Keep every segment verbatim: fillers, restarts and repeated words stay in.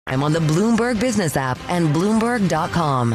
I'm on the Bloomberg Business app and Bloomberg dot com.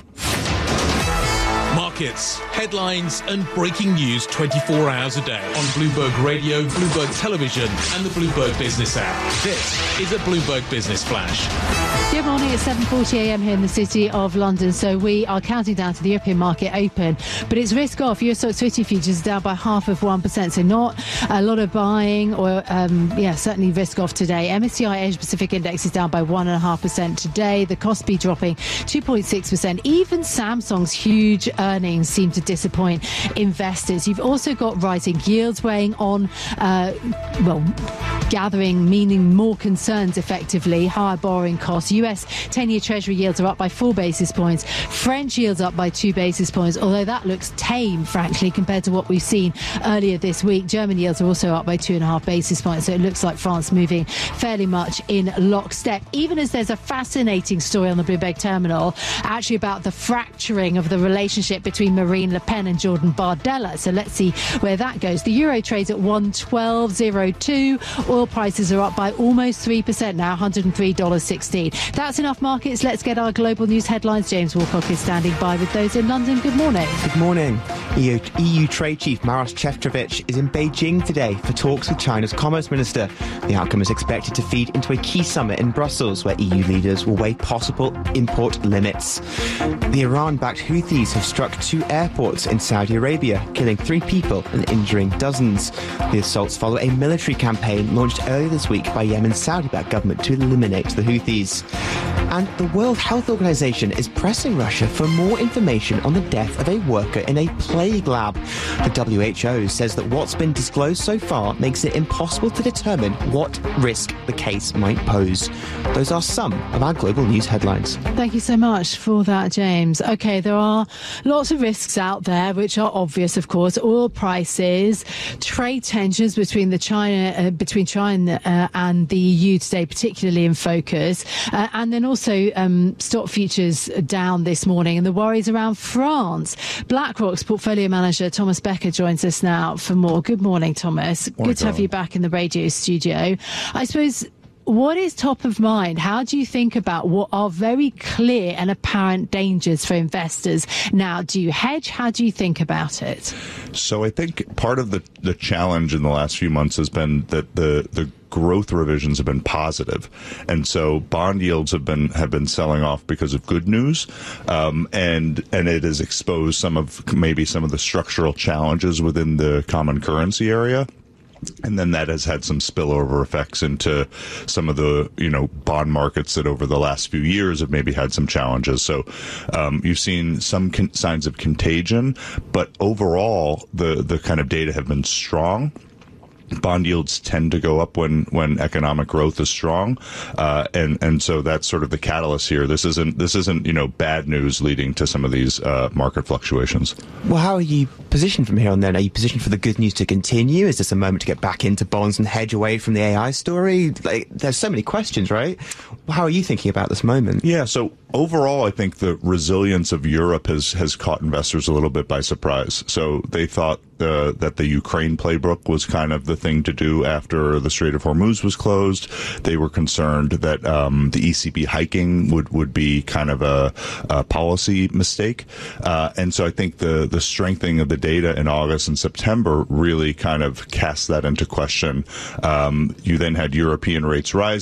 Markets, headlines and breaking news twenty-four hours a day on Bloomberg Radio, Bloomberg Television and the Bloomberg Business app. This is a Bloomberg Business Flash. Good morning. It's seven forty a m here in the city of London. So we are counting down to the European market open, but it's risk off. U S Stoxx fifty futures down by half of one percent. So not a lot of buying or, um, yeah, certainly risk off today. M S C I Asia Pacific Index is down by one point five percent today. The Kospi dropping two point six percent. Even Samsung's huge earnings seem to disappoint investors. You've also got rising yields weighing on, uh, well, gathering, meaning more concerns effectively, higher borrowing costs. U S ten-year Treasury yields are up by four basis points. French yields up by two basis points, although that looks tame, frankly, compared to what we've seen earlier this week. German yields are also up by two and a half basis points, so it looks like France moving fairly much in lockstep, even as there's a fascinating story on the Bloomberg terminal, actually about the fracturing of the relationship between Marine Le Pen and Jordan Bardella. So let's see where that goes. The euro trades at one twelve oh two. Oil prices are up by almost three percent now, one hundred three dollars sixteen. That's enough markets. Let's get our global news headlines. James Wilcock is standing by with those in London. Good morning. Good morning. E U, E U Trade Chief Maros Šefčovič is in Beijing today for talks with China's Commerce Minister. The outcome is expected to feed into a key summit in Brussels, where E U leaders will weigh possible import limits. The Iran-backed Houthis have struck two airports in Saudi Arabia, killing three people and injuring dozens. The assaults follow a military campaign launched earlier this week by Yemen's Saudi-backed government to eliminate the Houthis. And the World Health Organization is pressing Russia for more information on the death of a worker in a plague lab. The W H O says that what's been disclosed so far makes it impossible to determine what risk the case might pose. Those are some of our global news headlines. Thank you so much for that, James. OK, there are lots of risks out there, which are obvious, of course. Oil prices, trade tensions between the China, uh, between China uh, and the E U today, particularly in focus, uh, and then also Also, um, stock futures down this morning, and the worries around France. BlackRock's portfolio manager Thomas Becker joins us now for more. Good morning, Thomas. Morning, Good to have you back in the radio studio. I suppose, what is top of mind? How do you think about what are very clear and apparent dangers for investors now? Do you hedge? How do you think about it? So I think part of the, the challenge in the last few months has been that the, the growth revisions have been positive, and so bond yields have been have been selling off because of good news, um, and and it has exposed some of maybe some of the structural challenges within the common currency area. And then that has had some spillover effects into some of the, you know, bond markets that over the last few years have maybe had some challenges. So um, you've seen some con- signs of contagion, but overall the the kind of data have been strong. Bond yields tend to go up when, when economic growth is strong, uh, and and so that's sort of the catalyst here. This isn't this isn't you know bad news leading to some of these uh, market fluctuations. Well, how are you positioned from here on then? Are you positioned for the good news to continue? Is this a moment to get back into bonds and hedge away from the A I story? Like, there's so many questions, right? How are you thinking about this moment? Yeah, so overall, I think the resilience of Europe has has caught investors a little bit by surprise. So they thought uh, that the Ukraine playbook was kind of the thing to do after the Strait of Hormuz was closed. They were concerned that um, the E C B hiking would, would be kind of a, a policy mistake. Uh, and so I think the, the strengthening of the data in August and September really kind of cast that into question. Um, you then had European rates rise.